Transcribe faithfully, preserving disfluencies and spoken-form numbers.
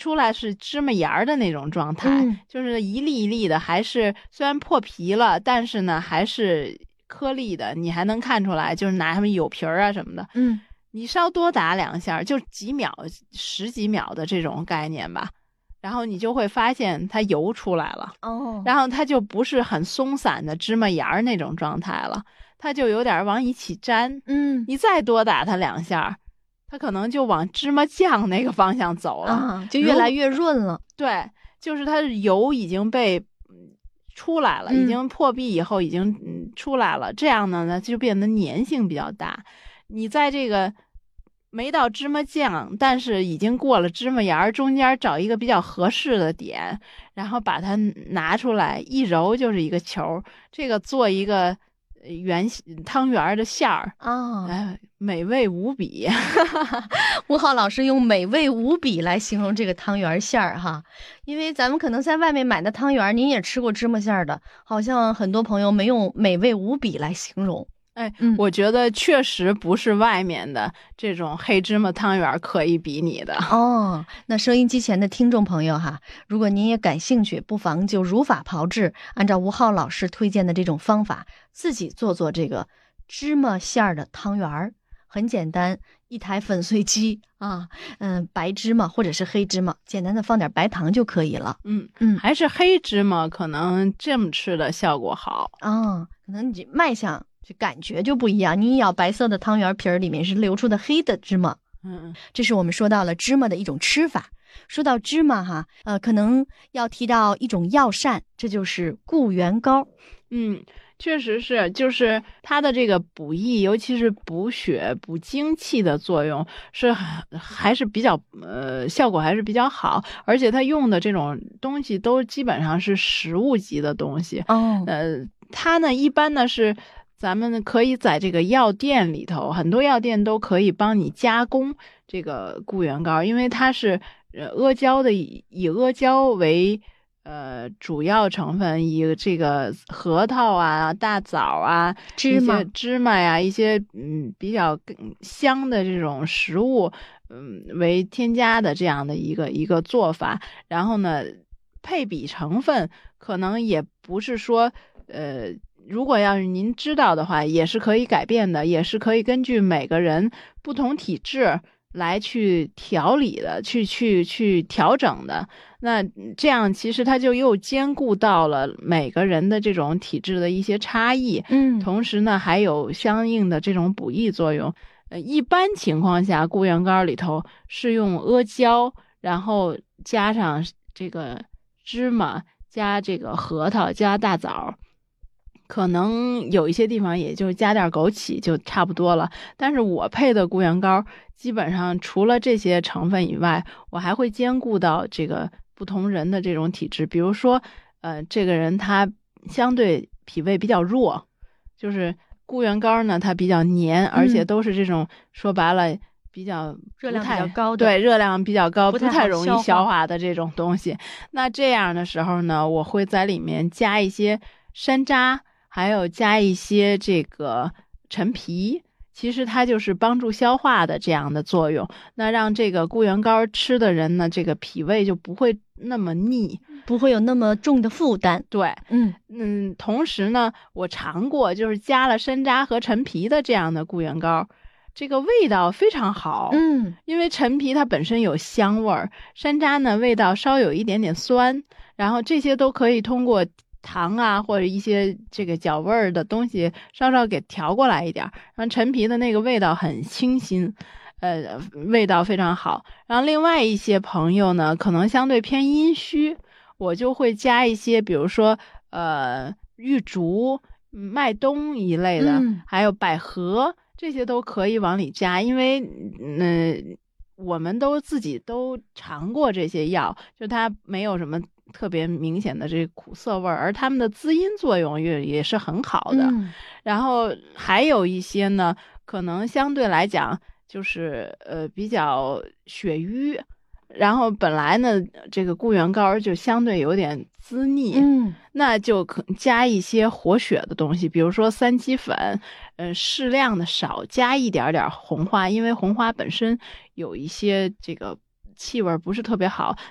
出来是芝麻芽儿的那种状态， 嗯、 就是一粒一粒的，还是虽然破皮了，但是呢还是颗粒的，你还能看出来，就是拿它们有皮儿啊什么的。 嗯， 你稍多打两下，就几秒、十几秒的这种概念吧，然后你就会发现它油出来了。 哦， 然后它就不是很松散的芝麻芽儿那种状态了，它就有点往一起粘。 嗯， 你再多打它两下，它可能就往芝麻酱那个方向走了， 啊，就越来越润了。 对，就是它的油已经被出来了， 嗯、 已经破壁以后已经出来了，这样呢，就变得粘性比较大。你在这个没到芝麻酱，但是已经过了芝麻芽，中间找一个比较合适的点，然后把它拿出来一揉就是一个球，这个做一个圆汤圆的馅儿啊， 哎，美味无比。 吴浩老师用美味无比来形容这个汤圆馅儿哈，因为咱们可能在外面买的汤圆，您也吃过芝麻馅儿的，好像很多朋友没用美味无比来形容。 哎，嗯，我觉得确实不是外面的这种黑芝麻汤圆可以比拟的哦。那收音机前的听众朋友哈，如果您也感兴趣，不妨就如法炮制，按照吴浩老师推荐的这种方法，自己做做这个芝麻馅儿的汤圆儿。很简单，一台粉碎机啊，嗯，白芝麻或者是黑芝麻，简单的放点白糖就可以了。 嗯嗯，还是黑芝麻可能这么吃的效果好啊、哦，可能你卖相就感觉就不一样。你一咬白色的汤圆皮儿，里面是流出的黑的芝麻。 嗯， 这是我们说到了芝麻的一种吃法。说到芝麻哈，呃，可能要提到一种药膳，这就是固元膏。 嗯，确实是，就是它的这个补益，尤其是补血、补精气的作用是还是比较呃效果还是比较好，而且它用的这种东西都基本上是食物级的东西。 哦， 呃，它呢一般呢是咱们可以在这个药店里头，很多药店都可以帮你加工这个固元膏，因为它是呃阿胶的，以以阿胶为呃，主要成分，以这个核桃啊、大枣啊、 芝麻、 一些芝麻呀、一些嗯比较香的这种食物，嗯为添加的这样的一个一个做法。然后呢，配比成分可能也不是说，呃，如果要是您知道的话，也是可以改变的，也是可以根据每个人不同体质来去调理的，去去去调整的。那这样其实它就又兼顾到了每个人的这种体质的一些差异， 嗯， 同时呢还有相应的这种补益作用。呃，一般情况下，固元膏里头是用阿胶，然后加上这个芝麻，加这个核桃，加大枣。可能有一些地方也就加点枸杞就差不多了，但是我配的固元膏基本上除了这些成分以外，我还会兼顾到这个不同人的这种体质。比如说呃，这个人他相对脾胃比较弱，就是固元膏呢它比较黏，而且都是这种、嗯、说白了比较热量比较高的， 对，热量比较高， 不太, 不太容易消化的这种东西。那这样的时候呢，我会在里面加一些山楂，还有加一些这个陈皮，其实它就是帮助消化的这样的作用。那让这个固元膏吃的人呢，这个脾胃就不会那么腻， 不会有那么重的负担。 对， 嗯嗯，同时呢，我尝过就是加了山楂和陈皮的这样的固元膏，这个味道非常好。 嗯， 因为陈皮它本身有香味儿，山楂呢味道稍有一点点酸，然后这些都可以通过糖啊或者一些这个脚味儿的东西稍稍给调过来一点，然后陈皮的那个味道很清新，呃，味道非常好。然后另外一些朋友呢可能相对偏阴虚，我就会加一些比如说呃玉竹、麦冬一类的、嗯、还有百合，这些都可以往里加。因为嗯、呃，我们都自己都尝过这些药，就它没有什么特别明显的这苦涩味儿，而它们的滋阴作用也也是很好的、嗯、然后还有一些呢可能相对来讲就是呃比较血瘀，然后本来呢这个固元膏就相对有点滋腻， 嗯， 那就可加一些活血的东西，比如说三七粉，呃，适量的少加一点点红花，因为红花本身有一些这个气味不是特别好，